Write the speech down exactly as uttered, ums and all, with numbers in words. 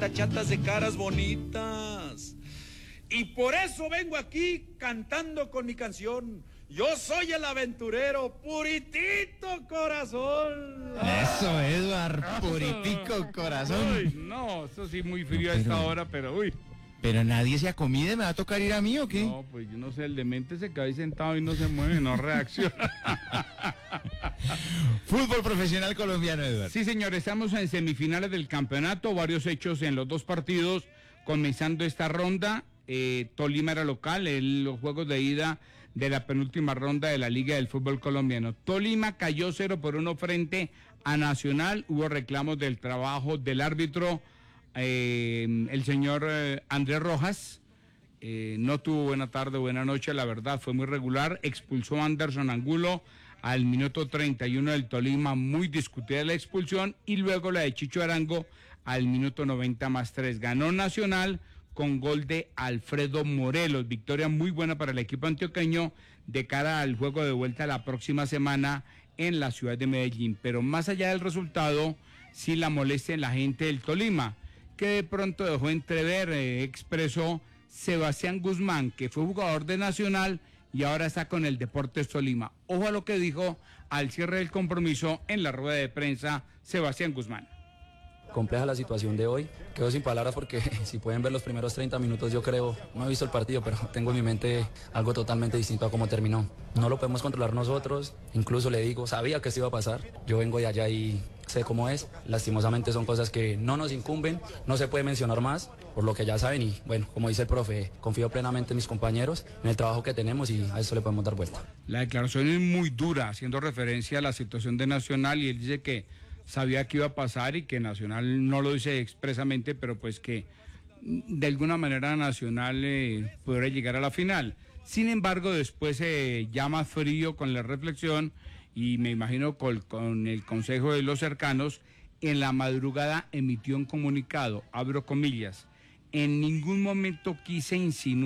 chatas de caras bonitas. Y por eso vengo aquí cantando con mi canción. Yo soy el aventurero, puritito corazón. Eso, Edward, puritico corazón. Uy, no, eso sí muy frío no, pero, a esta hora, pero uy. Pero nadie se acomide, ¿me va a tocar ir a mí o qué? No, pues yo no sé, el demente se queda ahí sentado y no se mueve, no reacciona. Fútbol profesional colombiano, Edward. Sí, señor, estamos en semifinales del campeonato, varios hechos en los dos partidos, comenzando esta ronda. Eh, Tolima era local en los juegos de ida de la penúltima ronda de la Liga del Fútbol Colombiano. Tolima cayó cero por uno frente a Nacional, hubo reclamos del trabajo del árbitro, eh, el señor eh, Andrés Rojas, eh, no tuvo buena tarde, buena noche, la verdad, fue muy regular, expulsó a Anderson Angulo al minuto treinta y uno del Tolima, muy discutida la expulsión, y luego la de Chicho Arango al minuto noventa más tres, ganó Nacional con gol de Alfredo Morelos, victoria muy buena para el equipo antioqueño de cara al juego de vuelta la próxima semana en la ciudad de Medellín, pero más allá del resultado, sí la molestia en la gente del Tolima, que de pronto dejó entrever, eh, expresó Sebastián Guzmán, que fue jugador de Nacional y ahora está con el Deportes Tolima. Ojo a lo que dijo al cierre del compromiso en la rueda de prensa Sebastián Guzmán. Compleja la situación de hoy, quedo sin palabras porque si pueden ver los primeros treinta minutos, yo creo, no he visto el partido, pero tengo en mi mente algo totalmente distinto a cómo terminó. No lo podemos controlar nosotros, incluso le digo, sabía que esto iba a pasar, yo vengo de allá y sé cómo es, lastimosamente son cosas que no nos incumben, no se puede mencionar más, por lo que ya saben, y bueno, como dice el profe, confío plenamente en mis compañeros, en el trabajo que tenemos y a eso le podemos dar vuelta. La declaración es muy dura, haciendo referencia a la situación de Nacional, y él dice que sabía que iba a pasar y que Nacional no lo dice expresamente, pero pues que de alguna manera Nacional eh, podrá llegar a la final. Sin embargo, después se eh, llama frío con la reflexión y me imagino con, con el consejo de los cercanos, en la madrugada emitió un comunicado, abro comillas, en ningún momento quise insinuar